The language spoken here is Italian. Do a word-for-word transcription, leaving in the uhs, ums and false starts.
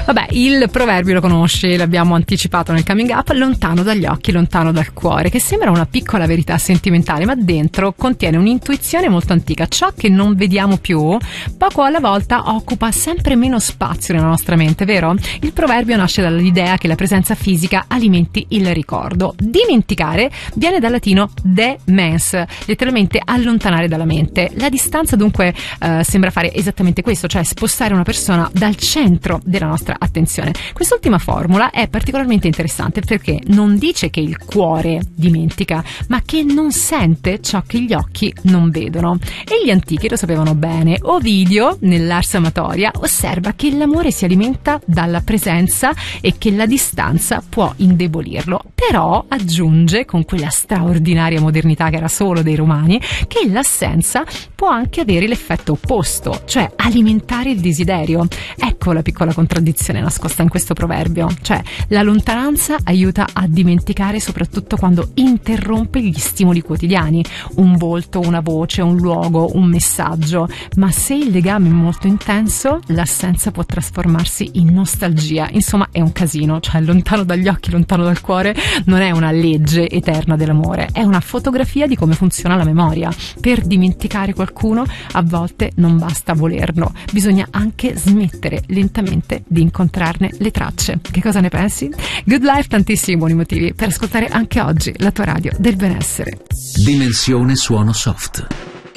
Vabbè, il proverbio lo conosci, l'abbiamo anticipato nel coming up: lontano dagli occhi, lontano dal cuore, che sembra una piccola verità sentimentale, ma dentro contiene un'intuizione molto antica. Ciò che non vediamo più, poco alla volta occupa sempre meno spazio nella nostra mente, vero? Il proverbio nasce dall'idea che la presenza fisica alimenti il ricordo. Dimenticare viene dal latino de mens, letteralmente allontanare dalla mente. La distanza dunque eh, sembra fare esattamente questo, cioè spostare una persona dal centro della nostra attenzione. Quest'ultima formula è particolarmente interessante perché non dice che il cuore dimentica, ma che non sente ciò che gli occhi non vedono. E gli antichi lo sapevano bene. Ovidio, nell'Ars Amatoria, osserva che l'amore si alimenta dalla presenza e che la distanza può indebolirlo. Però aggiunge, con quella straordinaria modernità che era solo dei romani, che l'assenza può anche avere l'effetto opposto, cioè alimentare il desiderio. Ecco la piccola contraddizione nascosta in questo proverbio, cioè la lontananza aiuta a dimenticare soprattutto quando interrompe gli stimoli quotidiani, un volto, una voce, un luogo, un messaggio, ma se il legame è molto intenso, l'assenza può trasformarsi in nostalgia. Insomma, è un casino, cioè lontano dagli occhi, lontano dal cuore non è una legge eterna dell'amore, è una fotografia di come funziona la memoria. Per dimenticare qualcuno a volte non basta volerlo, bisogna anche smettere lentamente di incontrarne le tracce. Che cosa ne pensi? Good Life, tantissimi buoni motivi per ascoltare anche oggi la tua radio del benessere. Dimensione suono soft.